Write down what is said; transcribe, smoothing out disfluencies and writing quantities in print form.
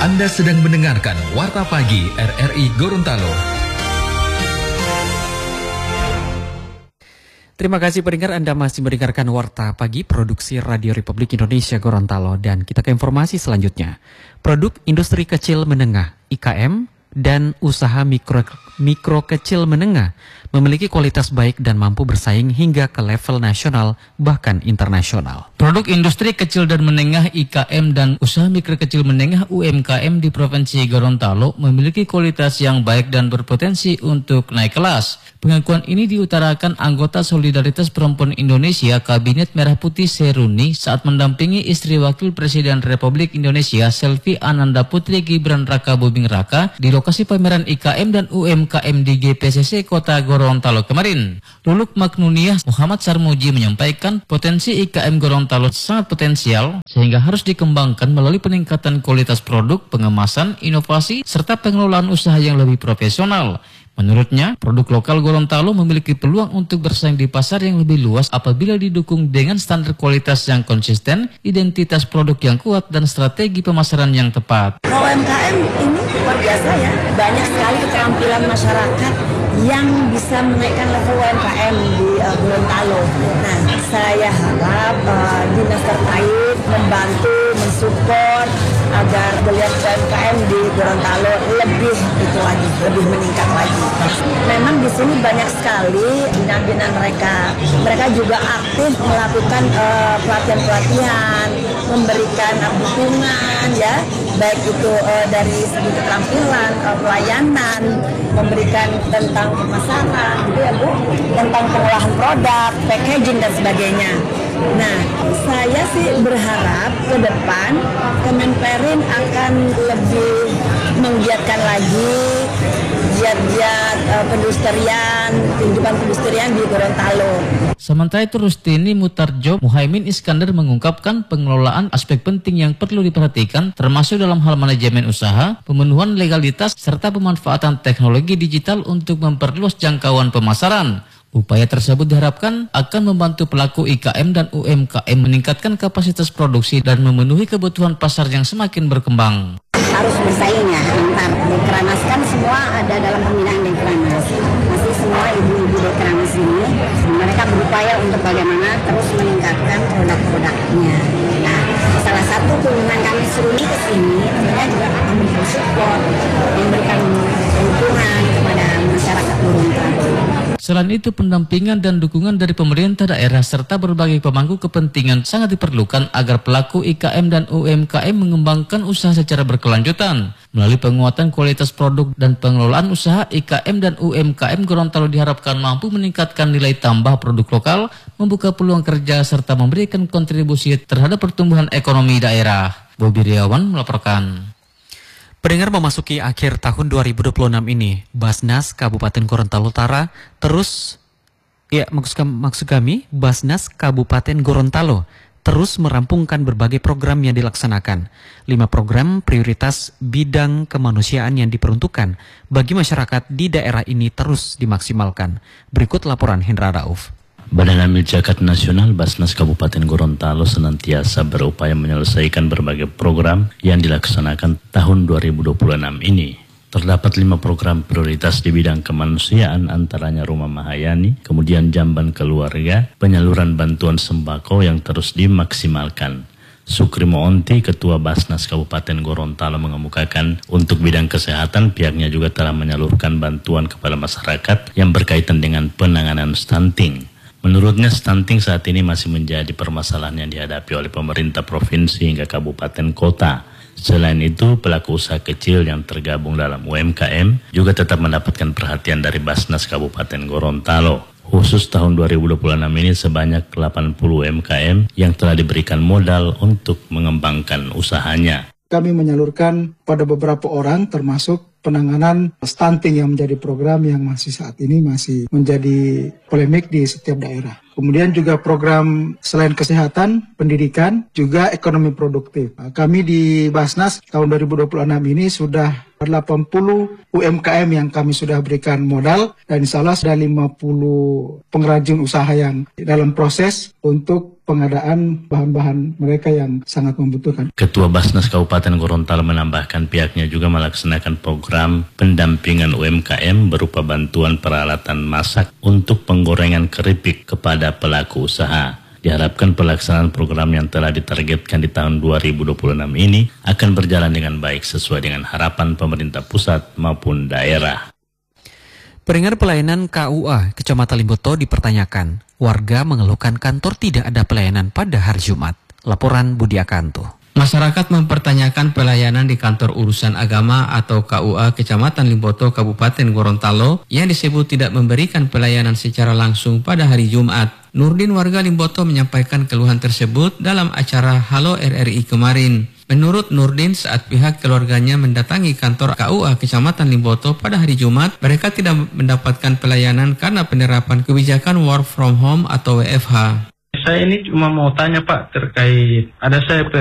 Anda sedang mendengarkan Warta Pagi RRI Gorontalo. Terima kasih pendengar, Anda masih mendengarkan Warta Pagi Produksi Radio Republik Indonesia Gorontalo. Dan kita ke informasi selanjutnya. Produk industri kecil menengah (IKM) dan usaha mikro kecil menengah memiliki kualitas baik dan mampu bersaing hingga ke level nasional bahkan internasional. Produk industri kecil dan menengah (IKM) dan usaha mikro kecil menengah (UMKM) di Provinsi Gorontalo memiliki kualitas yang baik dan berpotensi untuk naik kelas. Pengakuan ini diutarakan anggota Solidaritas Perempuan Indonesia Kabinet Merah Putih Seruni saat mendampingi istri Wakil Presiden Republik Indonesia Selvi Ananda Putri Gibran Raka Buming Raka di lokasi pameran IKM dan UMKM di GPCC Kota Gorontalo kemarin. Luluk Maknuniah Muhammad Sarmuji menyampaikan potensi IKM Gorontalo sangat potensial sehingga harus dikembangkan melalui peningkatan kualitas produk, pengemasan, inovasi, serta pengelolaan usaha yang lebih profesional. Menurutnya, produk lokal Gorontalo memiliki peluang untuk bersaing di pasar yang lebih luas apabila didukung dengan standar kualitas yang konsisten, identitas produk yang kuat, dan strategi pemasaran yang tepat. UMKM ini luar biasa ya, banyak sekali keterampilan masyarakat yang bisa menaikkan level UMKM di Gorontalo. Nah, saya harap dinas terkait membantu, mensupport agar melihat UMKM di Gorontalo lebih lebih meningkat lagi. Memang di sini banyak sekali bina-bina mereka. Mereka juga aktif melakukan pelatihan-pelatihan, memberikan dukungan ya, baik itu dari segi keterampilan, pelayanan, memberikan tentang pemasaran, gitu ya Bu, tentang pengolahan produk, packaging dan sebagainya. Nah, saya sih berharap ke depan Kemenperin akan lebih menggiatkan lagi giat-giat kehidupan perindustrian di Gorontalo. Sementara itu Rustini Mutarjo Muhaimin Iskandar mengungkapkan pengelolaan aspek penting yang perlu diperhatikan termasuk dalam hal manajemen usaha, pemenuhan legalitas, serta pemanfaatan teknologi digital untuk memperluas jangkauan pemasaran. Upaya tersebut diharapkan akan membantu pelaku IKM dan UMKM meningkatkan kapasitas produksi dan memenuhi kebutuhan pasar yang semakin berkembang. Harus bersaing ya antar Dekranaskan kan semua ada dalam pembinaan Dekranas. Masih semua ibu-ibu Dekranas ini mereka berupaya untuk bagaimana terus meningkatkan produk-produknya. Nah, salah satu kunjungan kami Seruni ke sini tentunya juga akan memberikan support, memberikan dukungan kepada masyarakat Gorontalo. Selain itu, pendampingan dan dukungan dari pemerintah daerah serta berbagai pemangku kepentingan sangat diperlukan agar pelaku IKM dan UMKM mengembangkan usaha secara berkelanjutan. Melalui penguatan kualitas produk dan pengelolaan usaha, IKM dan UMKM Gorontalo diharapkan mampu meningkatkan nilai tambah produk lokal, membuka peluang kerja, serta memberikan kontribusi terhadap pertumbuhan ekonomi daerah. Bobi Riawan melaporkan. Pendengar, memasuki akhir tahun 2026 ini, Basnas Kabupaten Gorontalo Utara Basnas Kabupaten Gorontalo terus merampungkan berbagai program yang dilaksanakan. 5 program prioritas bidang kemanusiaan yang diperuntukkan bagi masyarakat di daerah ini terus dimaksimalkan. Berikut laporan Hendra Rauf. Badan Amil Zakat Nasional Basnas Kabupaten Gorontalo senantiasa berupaya menyelesaikan berbagai program yang dilaksanakan tahun 2026 ini. Terdapat 5 program prioritas di bidang kemanusiaan, antaranya Rumah Mahayani, kemudian Jamban Keluarga, penyaluran bantuan sembako yang terus dimaksimalkan. Sukri Moonti, Ketua Basnas Kabupaten Gorontalo, mengemukakan untuk bidang kesehatan pihaknya juga telah menyalurkan bantuan kepada masyarakat yang berkaitan dengan penanganan stunting. Menurutnya, stunting saat ini masih menjadi permasalahan yang dihadapi oleh pemerintah provinsi hingga kabupaten kota. Selain itu, pelaku usaha kecil yang tergabung dalam UMKM juga tetap mendapatkan perhatian dari Basnas Kabupaten Gorontalo. Khusus tahun 2026 ini sebanyak 80 UMKM yang telah diberikan modal untuk mengembangkan usahanya. Kami menyalurkan pada beberapa orang termasuk penanganan stunting yang menjadi program yang saat ini masih menjadi polemik di setiap daerah. Kemudian juga program selain kesehatan, pendidikan, juga ekonomi produktif. Kami di Basnas tahun 2026 ini sudah 80 UMKM yang kami sudah berikan modal, dan insya Allah sudah 50 pengrajin usaha yang dalam proses untuk pengadaan bahan-bahan mereka yang sangat membutuhkan. Ketua Basnas Kabupaten Gorontalo menambahkan pihaknya juga melaksanakan program pendampingan UMKM berupa bantuan peralatan masak untuk penggorengan keripik kepada pelaku usaha. Diharapkan pelaksanaan program yang telah ditargetkan di tahun 2026 ini akan berjalan dengan baik sesuai dengan harapan pemerintah pusat maupun daerah. Pendengar, pelayanan KUA Kecamatan Limboto dipertanyakan. Warga mengeluhkan kantor tidak ada pelayanan pada hari Jumat. Laporan Budi Akanto. Masyarakat mempertanyakan pelayanan di kantor urusan agama atau KUA Kecamatan Limboto Kabupaten Gorontalo yang disebut tidak memberikan pelayanan secara langsung pada hari Jumat. Nurdin warga Limboto menyampaikan keluhan tersebut dalam acara Halo RRI kemarin. Menurut Nurdin, saat pihak keluarganya mendatangi kantor KUA Kecamatan Limboto pada hari Jumat, mereka tidak mendapatkan pelayanan karena penerapan kebijakan work from home atau WFH. Saya ini cuma mau tanya Pak terkait ada saya